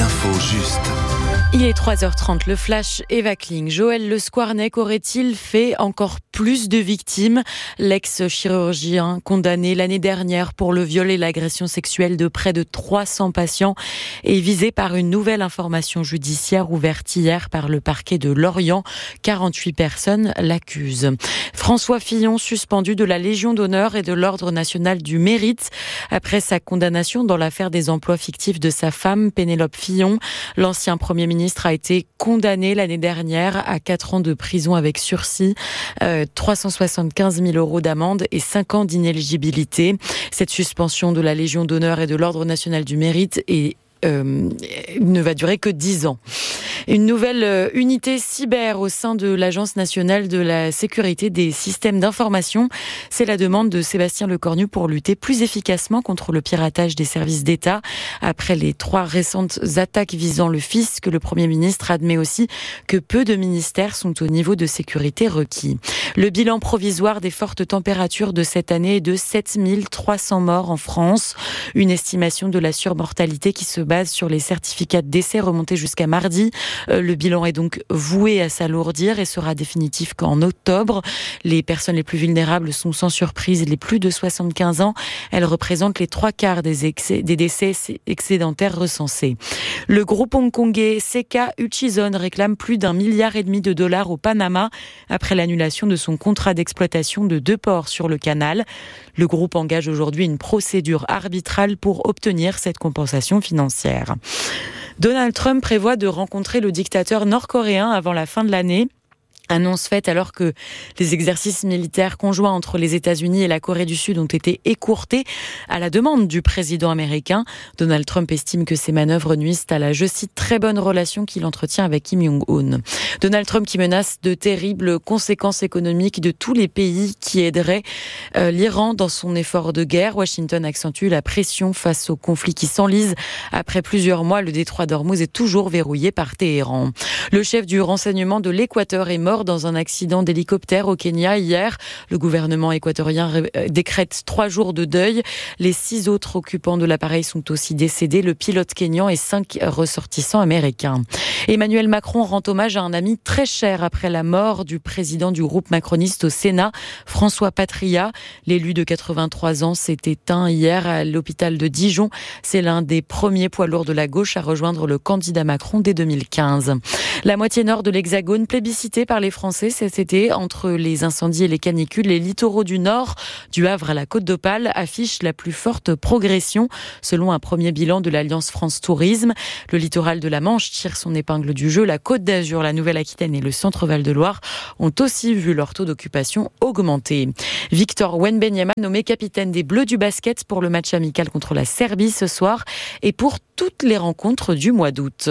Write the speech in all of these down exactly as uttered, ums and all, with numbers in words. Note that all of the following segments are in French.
l'info juste. Il est trois heures trente, le flash Eva Kling. Joël Le Squarnec aurait-il fait encore plus de victimes ? L'ex-chirurgien condamné l'année dernière pour le viol et l'agression sexuelle de près de trois cents patients est visé par une nouvelle information judiciaire ouverte hier par le parquet de Lorient. quarante-huit personnes l'accusent. François Fillon suspendu de la Légion d'honneur et de l'Ordre national du mérite après sa condamnation dans l'affaire des emplois fictifs de sa femme Pénélope Fillon. L'ancien Premier ministre a été condamné l'année dernière à quatre ans de prison avec sursis, euh, trois cent soixante-quinze mille euros d'amende et cinq ans d'inéligibilité. Cette suspension de la Légion d'honneur et de l'Ordre national du mérite est, euh, ne va durer que dix ans. Une nouvelle unité cyber au sein de l'Agence nationale de la sécurité des systèmes d'information. C'est la demande de Sébastien Lecornu pour lutter plus efficacement contre le piratage des services d'État. Après les trois récentes attaques visant le fisc, le Premier ministre admet aussi que peu de ministères sont au niveau de sécurité requis. Le bilan provisoire des fortes températures de cette année est de sept mille trois cents morts en France. Une estimation de la surmortalité qui se base sur les certificats de décès remontés jusqu'à mardi. Le bilan est donc voué à s'alourdir et sera définitif qu'en octobre. Les personnes les plus vulnérables sont sans surprise les plus de soixante-quinze ans. Elles représentent les trois quarts des, excès, des décès excédentaires recensés. Le groupe hongkongais Seka Uchizon réclame plus d'un milliard et demi de dollars au Panama après l'annulation de son contrat d'exploitation de deux ports sur le canal. Le groupe engage aujourd'hui une procédure arbitrale pour obtenir cette compensation financière. Donald Trump prévoit de rencontrer le dictateur nord-coréen avant la fin de l'année. Annonce faite alors que les exercices militaires conjoints entre les États-Unis et la Corée du Sud ont été écourtés à la demande du président américain. Donald Trump estime que ces manœuvres nuisent à la, je cite, très bonne relation qu'il entretient avec Kim Jong-un. Donald Trump qui menace de terribles conséquences économiques de tous les pays qui aideraient euh, l'Iran dans son effort de guerre. Washington accentue la pression face au conflit qui s'enlise. Après plusieurs mois, le détroit d'Ormuz est toujours verrouillé par Téhéran. Le chef du renseignement de l'Équateur est mort dans un accident d'hélicoptère au Kenya hier. Le gouvernement équatorien ré- décrète trois jours de deuil. Les six autres occupants de l'appareil sont aussi décédés, le pilote kényan et cinq ressortissants américains. Emmanuel Macron rend hommage à un ami très cher après la mort du président du groupe macroniste au Sénat, François Patriat. L'élu de quatre-vingt-trois ans s'est éteint hier à l'hôpital de Dijon. C'est l'un des premiers poids lourds de la gauche à rejoindre le candidat Macron dès deux mille quinze. La moitié nord de l'Hexagone plébiscitée par les Français cet été, entre les incendies et les canicules, les littoraux du Nord, du Havre à la Côte d'Opale, affichent la plus forte progression, selon un premier bilan de l'Alliance France Tourisme. Le littoral de la Manche tire son épingle du jeu. La Côte d'Azur, la Nouvelle-Aquitaine et le Centre-Val de Loire ont aussi vu leur taux d'occupation augmenter. Victor Wembanyama, nommé capitaine des Bleus du basket pour le match amical contre la Serbie ce soir et pour toutes les rencontres du mois d'août.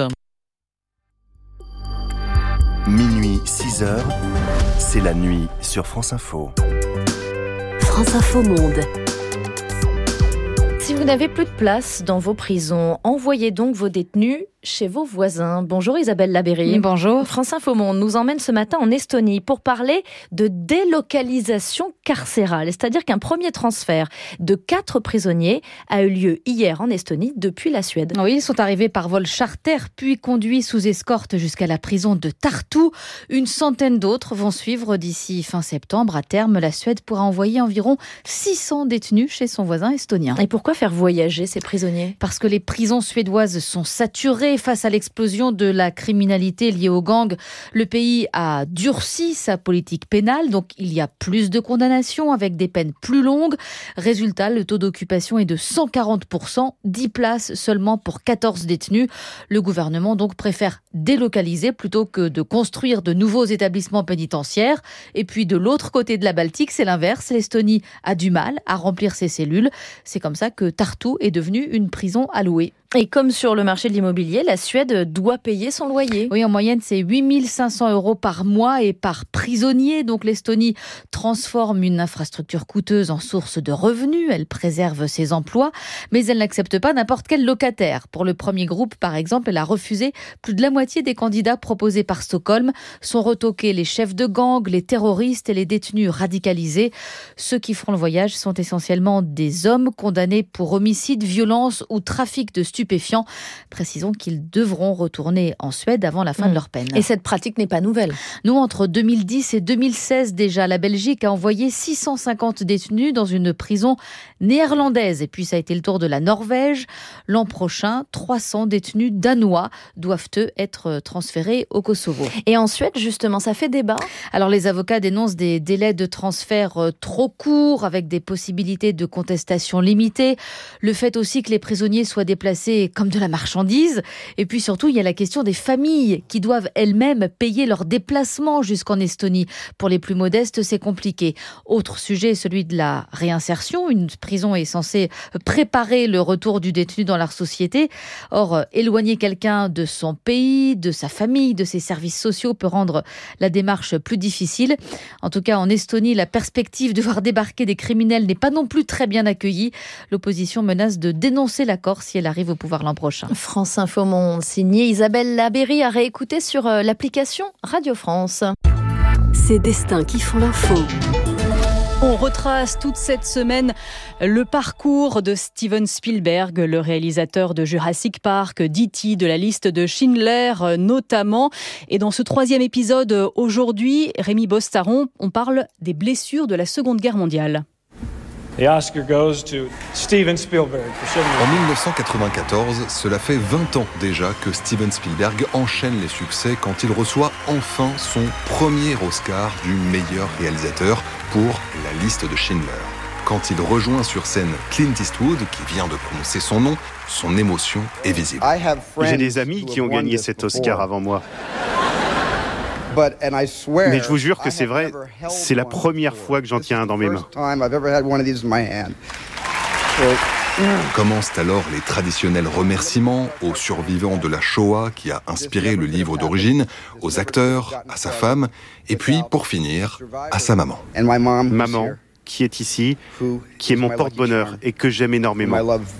Minuit, six heures, c'est la nuit sur France Info. France Info Monde. Si vous n'avez plus de place dans vos prisons, envoyez donc vos détenus chez vos voisins. Bonjour Isabelle Labéry. Bonjour. France Info Monde nous emmène ce matin en Estonie pour parler de délocalisation carcérale. C'est-à-dire qu'un premier transfert de quatre prisonniers a eu lieu hier en Estonie depuis la Suède. Oui, ils sont arrivés par vol charter puis conduits sous escorte jusqu'à la prison de Tartu. Une centaine d'autres vont suivre d'ici fin septembre. À terme, la Suède pourra envoyer environ six cents détenus chez son voisin estonien. Et pourquoi faire voyager ces prisonniers ? Parce que les prisons suédoises sont saturées. Face à l'explosion de la criminalité liée aux gangs, le pays a durci sa politique pénale, donc il y a plus de condamnations avec des peines plus longues. Résultat, le taux d'occupation est de cent quarante pour cent, dix places seulement pour quatorze détenus. Le gouvernement donc préfère délocaliser plutôt que de construire de nouveaux établissements pénitentiaires. Et puis de l'autre côté de la Baltique, c'est l'inverse. L'Estonie a du mal à remplir ses cellules. C'est comme ça que Tartu est devenue une prison à louer. Et comme sur le marché de l'immobilier, la Suède doit payer son loyer. Oui, en moyenne, c'est huit mille cinq cents euros par mois et par prisonnier. Donc l'Estonie transforme une infrastructure coûteuse en source de revenus. Elle préserve ses emplois, mais elle n'accepte pas n'importe quel locataire. Pour le premier groupe, par exemple, elle a refusé plus de la moitié des candidats proposés par Stockholm. Sont retoqués les chefs de gang, les terroristes et les détenus radicalisés. Ceux qui feront le voyage sont essentiellement des hommes condamnés pour homicide, violence ou trafic de stupéfiants. stupéfiants. Précisons qu'ils devront retourner en Suède avant la fin mmh. de leur peine. Et cette pratique n'est pas nouvelle. Nous, entre deux mille dix et deux mille seize déjà, la Belgique a envoyé six cent cinquante détenus dans une prison néerlandaise. Et puis ça a été le tour de la Norvège. L'an prochain, trois cents détenus danois doivent eux être transférés au Kosovo. Et en Suède, justement, ça fait débat. Alors les avocats dénoncent des délais de transfert trop courts avec des possibilités de contestation limitées. Le fait aussi que les prisonniers soient déplacés comme de la marchandise. Et puis surtout, il y a la question des familles qui doivent elles-mêmes payer leur déplacement jusqu'en Estonie. Pour les plus modestes, c'est compliqué. Autre sujet, celui de la réinsertion. Une prison est censée préparer le retour du détenu dans la société. Or, éloigner quelqu'un de son pays, de sa famille, de ses services sociaux peut rendre la démarche plus difficile. En tout cas, en Estonie, la perspective de voir débarquer des criminels n'est pas non plus très bien accueillie. L'opposition menace de dénoncer l'accord si elle arrive au pouvoir l'an prochain. France Info Monde, signée Isabelle Labéry, à réécouter sur l'application Radio France. Ces destins qui font l'info. On retrace toute cette semaine le parcours de Steven Spielberg, le réalisateur de Jurassic Park, d'E T, de la liste de Schindler notamment. Et dans ce troisième épisode aujourd'hui, Rémi Bostaron, on parle des blessures de la Seconde Guerre mondiale. The Oscar goes to Steven Spielberg. En dix-neuf cent quatre-vingt-quatorze, cela fait vingt ans déjà que Steven Spielberg enchaîne les succès quand il reçoit enfin son premier Oscar du meilleur réalisateur pour la liste de Schindler. Quand il rejoint sur scène Clint Eastwood, qui vient de prononcer son nom, son émotion est visible. J'ai des amis qui ont gagné cet Oscar avant moi. Mais je vous jure que c'est vrai, c'est la première fois que j'en tiens un dans mes mains. Commencent alors les traditionnels remerciements aux survivants de la Shoah qui a inspiré le livre d'origine, aux acteurs, à sa femme, et puis, pour finir, à sa maman. Maman, qui est ici, qui est mon porte-bonheur et que j'aime énormément.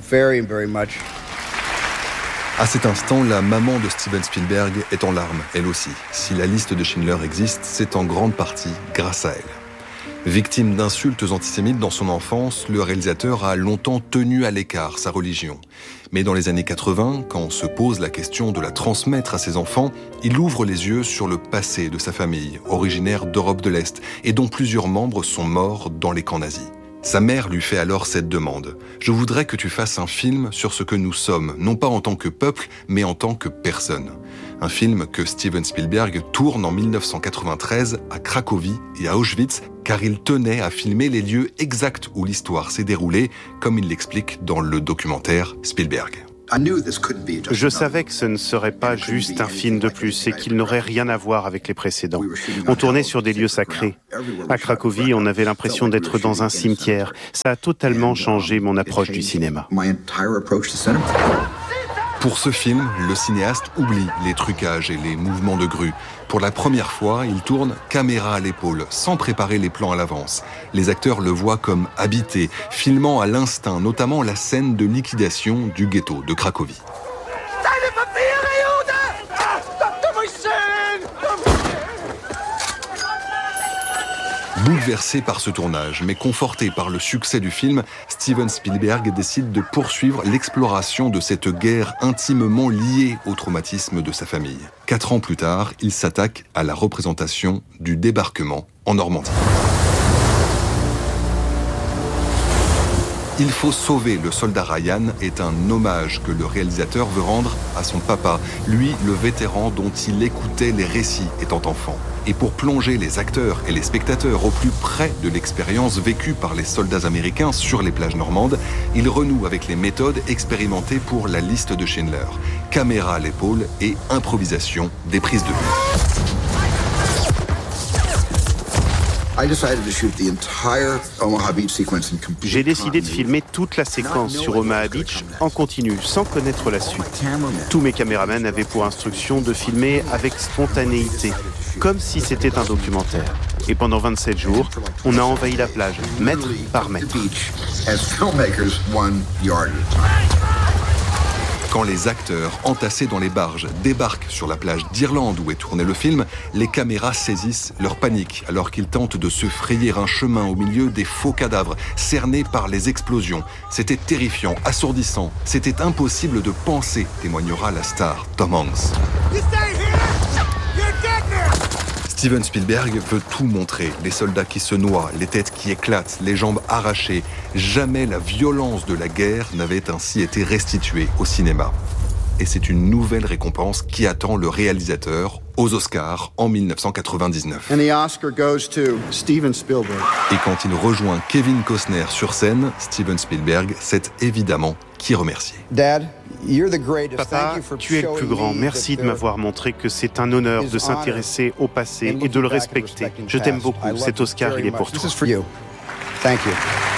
À cet instant, la maman de Steven Spielberg est en larmes, elle aussi. Si la liste de Schindler existe, c'est en grande partie grâce à elle. Victime d'insultes antisémites dans son enfance, le réalisateur a longtemps tenu à l'écart sa religion. Mais dans les années quatre-vingts, quand se pose la question de la transmettre à ses enfants, il ouvre les yeux sur le passé de sa famille, originaire d'Europe de l'Est, et dont plusieurs membres sont morts dans les camps nazis. Sa mère lui fait alors cette demande. « Je voudrais que tu fasses un film sur ce que nous sommes, non pas en tant que peuple, mais en tant que personne. » Un film que Steven Spielberg tourne en dix-neuf cent quatre-vingt-treize à Cracovie et à Auschwitz, car il tenait à filmer les lieux exacts où l'histoire s'est déroulée, comme il l'explique dans le documentaire Spielberg. Je savais que ce ne serait pas juste un film de plus et qu'il n'aurait rien à voir avec les précédents. On tournait sur des lieux sacrés. À Cracovie, on avait l'impression d'être dans un cimetière. Ça a totalement changé mon approche du cinéma. Pour ce film, le cinéaste oublie les trucages et les mouvements de grue. Pour la première fois, il tourne caméra à l'épaule, sans préparer les plans à l'avance. Les acteurs le voient comme habité, filmant à l'instinct, notamment la scène de liquidation du ghetto de Cracovie. Bouleversé par ce tournage, mais conforté par le succès du film, Steven Spielberg décide de poursuivre l'exploration de cette guerre intimement liée au traumatisme de sa famille. Quatre ans plus tard, il s'attaque à la représentation du débarquement en Normandie. Il faut sauver le soldat Ryan est un hommage que le réalisateur veut rendre à son papa, lui le vétéran dont il écoutait les récits étant enfant. Et pour plonger les acteurs et les spectateurs au plus près de l'expérience vécue par les soldats américains sur les plages normandes, il renoue avec les méthodes expérimentées pour la liste de Schindler. Caméra à l'épaule et improvisation des prises de vue. J'ai décidé de filmer toute la séquence sur Omaha Beach en continu, sans connaître la suite. Tous mes caméramans avaient pour instruction de filmer avec spontanéité, comme si c'était un documentaire. Et pendant vingt-sept jours, on a envahi la plage, mètre par mètre. Quand les acteurs, entassés dans les barges, débarquent sur la plage d'Irlande où est tourné le film, les caméras saisissent leur panique alors qu'ils tentent de se frayer un chemin au milieu des faux cadavres cernés par les explosions. C'était terrifiant, assourdissant. C'était impossible de penser, témoignera la star Tom Hanks. Steven Spielberg veut tout montrer. Les soldats qui se noient, les têtes qui éclatent, les jambes arrachées. Jamais la violence de la guerre n'avait ainsi été restituée au cinéma. Et c'est une nouvelle récompense qui attend le réalisateur aux Oscars en dix-neuf cent quatre-vingt-dix-neuf. And the Oscar goes to Steven Spielberg. Et quand il rejoint Kevin Costner sur scène, Steven Spielberg sait évidemment qui remercier. Dad, you're the greatest. Papa, tu es le plus grand. Merci de m'avoir montré que c'est un honneur de s'intéresser au passé et de le respecter. Je t'aime beaucoup. Cet Oscar, il est pour toi. This is for you. Thank you.